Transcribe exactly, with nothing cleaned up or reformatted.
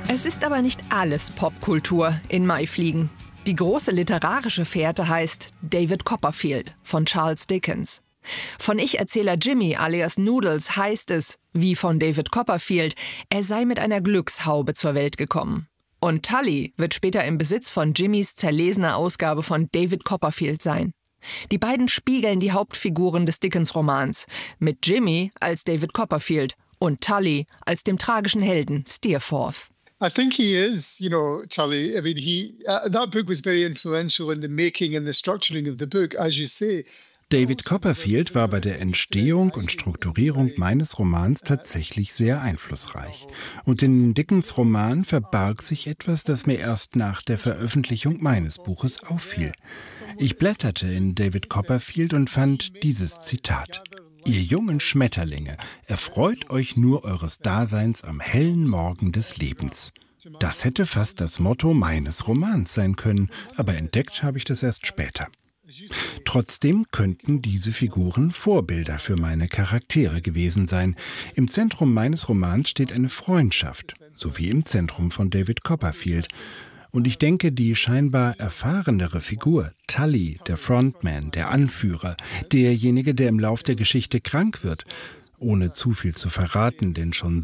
Es ist aber nicht alles Popkultur in Maifliegen. Die große literarische Fährte heißt David Copperfield von Charles Dickens. Von Ich-Erzähler Jimmy alias Noodles heißt es, wie von David Copperfield, er sei mit einer Glückshaube zur Welt gekommen. Und Tully wird später im Besitz von Jimmys zerlesener Ausgabe von David Copperfield sein. Die beiden spiegeln die Hauptfiguren des Dickens-Romans, mit Jimmy als David Copperfield und Tully als dem tragischen Helden Steerforth. I think he is, you know, Tully. I mean, he uh, that book was very influential in the making and the structuring of the book, as you say. David Copperfield war bei der Entstehung und Strukturierung meines Romans tatsächlich sehr einflussreich. Und in Dickens Roman verbarg sich etwas, das mir erst nach der Veröffentlichung meines Buches auffiel. Ich blätterte in David Copperfield und fand dieses Zitat: »Ihr jungen Schmetterlinge, erfreut euch nur eures Daseins am hellen Morgen des Lebens.« Das hätte fast das Motto meines Romans sein können, aber entdeckt habe ich das erst später. Trotzdem könnten diese Figuren Vorbilder für meine Charaktere gewesen sein. Im Zentrum meines Romans steht eine Freundschaft, so wie im Zentrum von David Copperfield. Und ich denke, die scheinbar erfahrenere Figur, Tully, der Frontman, der Anführer, derjenige, der im Lauf der Geschichte krank wird, ohne zu viel zu verraten, denn schon